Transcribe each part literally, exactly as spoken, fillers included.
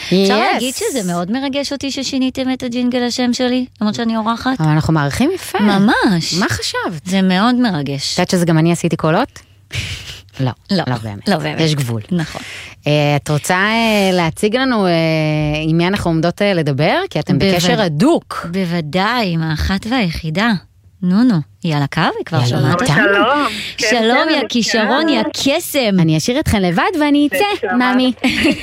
אפשר להגיד שזה מאוד מרגש אותי ששיניתם את הג'ינגל השם שלי, למרות שאני אורחת. אבל אנחנו מעריכים יפה. ממש. מה חשבת? זה מאוד מרגש. את יודעת שזה גם אני עשיתי קולות? לא, לא, לא באמת. לא באמת. יש גבול. נכון. את רוצה להציג לנו עם מי אנחנו עומדות לדבר? כי אתם בקשר הדוק. בוודאי, עם האחת והיחידה. נו נו, היא על הקו, היא כבר שמעת? שלום. שלום, יא כישרון, יא קסם. אני אשאיר אתכן לבד ואני אצא, מאמי.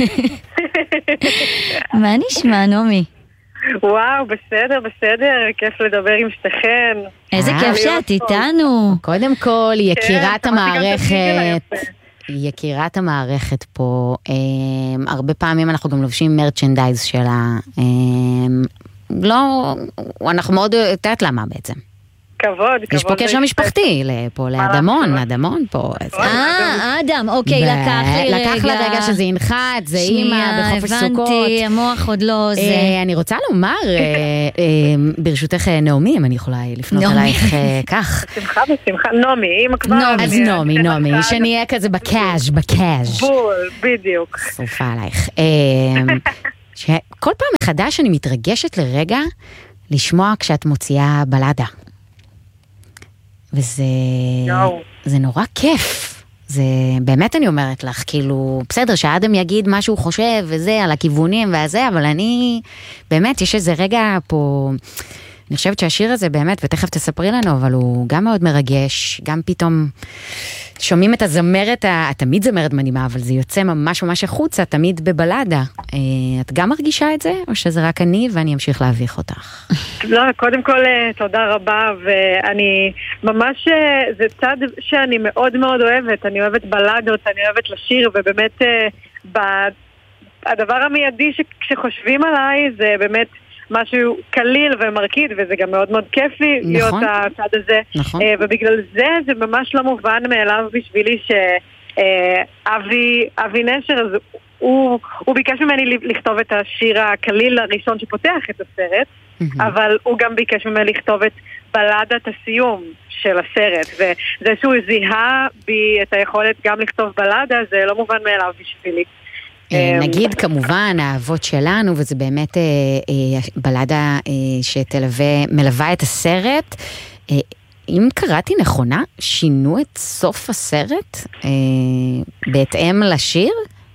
מה נשמע, נעמי? וואו, בסדר, בסדר, כיף לדבר עם שתיכן. איזה כיף שאת איתנו. קודם כל, יקירת המערכת. יקירת המערכת פה, הרבה פעמים אנחנו גם לובשים מרצ'נדייז שלה. לא, אנחנו מאוד יודעת למה בעצם. כבוד, כבוד. יש פה קשר משפחתי, פה לאדמון, אדמון פה. אה, אדם, אוקיי, לקח לי רגע. לקח לה רגע שזה ינחת, זה אימא בחופש סוכות. הבנתי, המוח עוד לא זה. אני רוצה לומר, ברשותך נעמי, אם אני יכולה לפנות אלייך כך. בשמחה, בשמחה, נעמי, אימא כבר. אז נעמי, נעמי, שנהיה כזה בקאז' בקאז'. בול, בדיוק. שרופה עלייך. כל פעם מחדש אני מתרגשת לרגע לשמוע כשאת מוציאה בלדה. וזה זה נורא כיף. זה באמת אני אומרת לך, כאילו, בסדר, שהאדם יגיד מה שהוא חושב וזה, על הכיוונים והזה, אבל אני, באמת, יש איזה רגע פה, אני חושבת שהשיר הזה באמת, ותכף תספרי לנו, אבל הוא גם מאוד מרגש, גם פתאום שומעים את הזמרת, תמיד זמרת מדהימה, אבל זה יוצא ממש ממש החוצה, תמיד בבלדה. את גם מרגישה את זה, או שזה רק אני, ואני אמשיך להביך אותך? לא, קודם כל, תודה רבה, ואני ממש, זה צד שאני מאוד מאוד אוהבת, אני אוהבת בלדות, אני אוהבת לשיר, ובאמת, הדבר המיידי שחושבים עליי, זה באמת, משהו קליל ומרקיד, וזה גם מאוד מאוד כיף לי נכון. להיות הצד הזה. נכון. ובגלל זה, זה ממש לא מובן מאליו בשבילי שאבי, אבי נשר, אז הוא, הוא ביקש ממני לכתוב את השיר הקליל הראשון שפותח את הסרט, mm-hmm. אבל הוא גם ביקש ממני לכתוב את בלדת הסיום של הסרט, וזה שהוא זיהה בי את היכולת גם לכתוב בלדה, זה לא מובן מאליו בשבילי. נגיד כמובן האבות שלנו, וזה באמת בלדה שתלווה, מלווה את הסרט. אם קראתי נכונה, שינו את סוף הסרט בהתאם לשיר?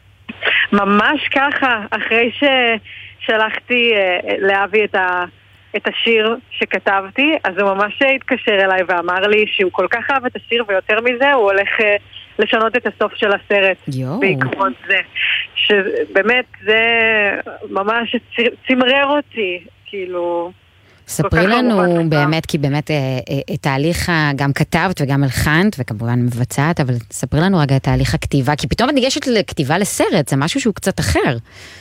ממש ככה, אחרי ששלחתי לאבי את ה... את השיר שכתבתי, אז הוא ממש התקשר אליי ואמר לי שהוא כל כך אהב את השיר, ויותר מזה הוא הולך לשנות את הסוף של הסרט בעקבות זה. שבאמת זה ממש צמרר אותי, כאילו... ספרי לנו באמת, כי באמת את תהליך גם כתבת וגם הלחנת, וכמובן מבצעת, אבל ספרי לנו רגע את תהליך הכתיבה, כי פתאום את ניגשת לכתיבה לסרט, זה משהו שהוא קצת אחר.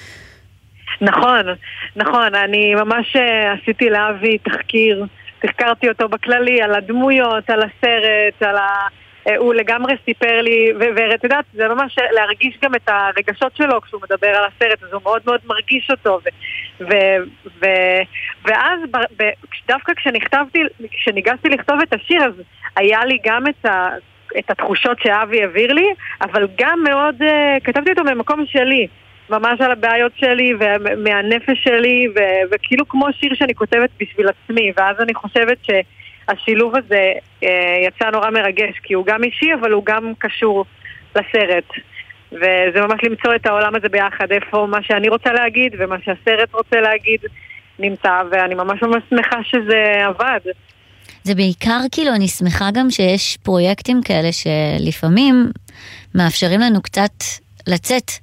נכון, נכון, אני ממש עשיתי לאבי תחקיר, תחקרתי אותו בכללי על הדמויות, על הסרט, על ה... הוא לגמרי סיפר לי, ואת יודעת, זה ממש להרגיש גם את הרגשות שלו כשהוא מדבר על הסרט, אז הוא מאוד מאוד מרגיש אותו, ו... ו... ו... ואז ב... דווקא כשנכתבתי, כשניגשתי לכתוב את השיר, אז היה לי גם את ה... את התחושות שאבי העביר לי, אבל גם מאוד, כתבתי אותו ממקום שלי, ממש על הבעיות שלי ומהנפש שלי, ו- וכאילו כמו שיר שאני כותבת בשביל עצמי, ואז אני חושבת שהשילוב הזה אה, יצא נורא מרגש, כי הוא גם אישי, אבל הוא גם קשור לסרט. וזה ממש למצוא את העולם הזה ביחד, איפה מה שאני רוצה להגיד ומה שהסרט רוצה להגיד נמצא, ואני ממש ממש שמחה שזה עבד. זה בעיקר כאילו, אני שמחה גם שיש פרויקטים כאלה שלפעמים מאפשרים לנו קצת לצאת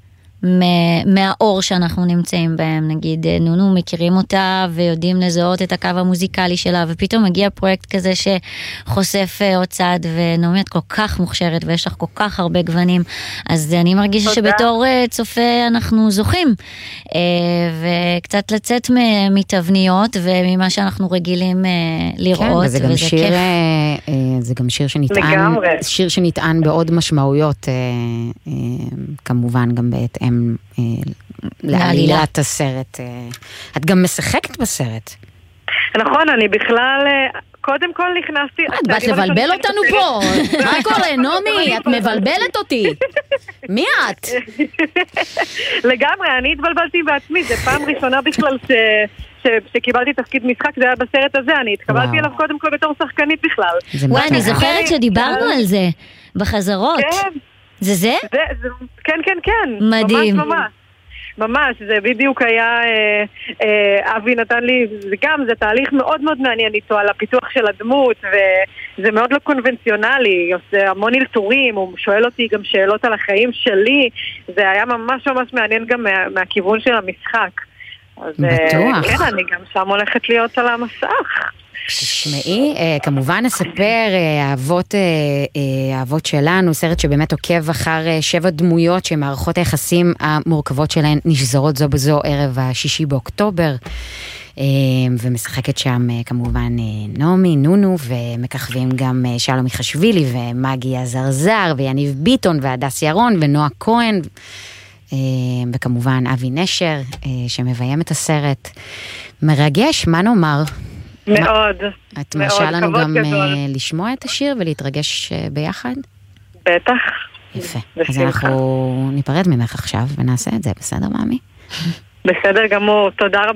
מהאור שאנחנו נמצאים בהם, נגיד נונו מכירים אותה ויודעים לזהות את הקו המוזיקלי שלה, ופתאום מגיע פרויקט כזה שחושף עוד צעד, ונעמי את כל כך מוכשרת ויש לך כל כך הרבה גוונים, אז אני מרגישה שבתור צופה אנחנו זוכים וקצת לצאת מתבניות וממה שאנחנו רגילים לראות, וזה גם שיר, זה גם שיר שנטען, שיר שנטען בעוד משמעויות, כמובן גם בהתאם לעלילת הסרט. את גם משחקת בסרט. נכון, אני בכלל, קודם כל נכנסתי... את באת לבלבל אותנו פה, מה קורה, נעמי? את מבלבלת אותי. מי את? לגמרי, אני התבלבלתי בעצמי, זה פעם ראשונה בכלל ש... שקיבלתי תפקיד משחק, זה היה בסרט הזה, אני התקבלתי אליו קודם כל בתור שחקנית בכלל. וואי, אני זוכרת שדיברנו על זה בחזרות. זה זה? כן, כן, כן. מדהים. ממש ממש. ממש, זה בדיוק היה, אה, אה, אבי נתן לי, זה גם, זה תהליך מאוד מאוד מעניין איתו על הפיתוח של הדמות, וזה מאוד לא קונבנציונלי, עושה המון אלתורים, הוא שואל אותי גם שאלות על החיים שלי, זה היה ממש ממש מעניין גם מה, מהכיוון של המשחק. אז, בטוח. כן, אני גם שם הולכת להיות על המסך. שמעי, כמובן נספר, האבות, האבות שלנו, סרט שבאמת עוקב אחר שבע דמויות שמערכות היחסים המורכבות שלהן נשזרות זו בזו ערב השישי באוקטובר, ומשחקת שם כמובן נעמי, נונו, ומככבים גם שלום מיכאשווילי ומגי הזרזר ויניב ביטון והדס ירון ונועה כהן, וכמובן אבי נשר שמביים את הסרט. מרגש, מה נאמר? מאוד. את מרשה לנו גם לשמוע את השיר ולהתרגש ביחד? בטח. יפה. אז אנחנו ניפרד ממך עכשיו ונעשה את זה, בסדר מאמי? בסדר גמור, תודה רבה.